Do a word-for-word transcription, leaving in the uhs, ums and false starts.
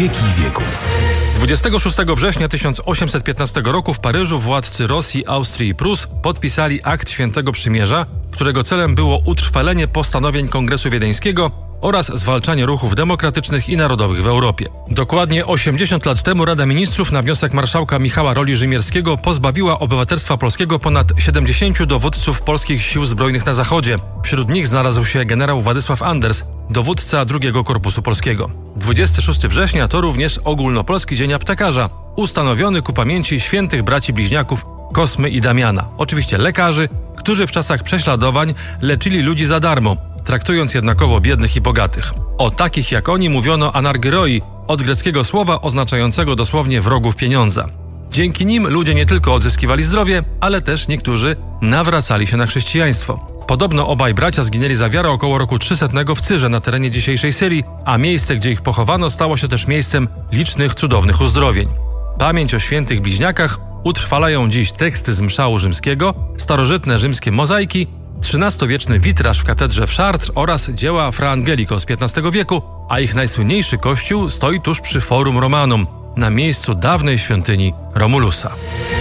wieki wieków. dwudziestego szóstego września tysiąc osiemset piętnastego roku w Paryżu władcy Rosji, Austrii i Prus podpisali akt Świętego Przymierza, którego celem było utrwalenie postanowień Kongresu Wiedeńskiego oraz zwalczanie ruchów demokratycznych i narodowych w Europie. Dokładnie osiemdziesiąt lat temu Rada Ministrów na wniosek marszałka Michała Roli-Rzymierskiego pozbawiła obywatelstwa polskiego ponad siedemdziesięciu dowódców polskich sił zbrojnych na Zachodzie. Wśród nich znalazł się generał Władysław Anders, dowódca drugiego Korpusu Polskiego. dwudziestego szóstego września to również ogólnopolski Dzień Aptekarza, ustanowiony ku pamięci świętych braci bliźniaków Kosmy i Damiana. Oczywiście lekarzy, którzy w czasach prześladowań leczyli ludzi za darmo, traktując jednakowo biednych i bogatych. O takich jak oni mówiono anargyroi, od greckiego słowa oznaczającego dosłownie wrogów pieniądza. Dzięki nim ludzie nie tylko odzyskiwali zdrowie, ale też niektórzy nawracali się na chrześcijaństwo. Podobno obaj bracia zginęli za wiarę około roku trzysetnego w Cyrze na terenie dzisiejszej Syrii, a miejsce, gdzie ich pochowano, stało się też miejscem licznych cudownych uzdrowień. Pamięć o świętych bliźniakach utrwalają dziś teksty z mszału rzymskiego, starożytne rzymskie mozaiki, trzynastowieczny witraż w katedrze w Chartres oraz dzieła Fra Angelico z piętnastego wieku, a ich najsłynniejszy kościół stoi tuż przy Forum Romanum, na miejscu dawnej świątyni Romulusa.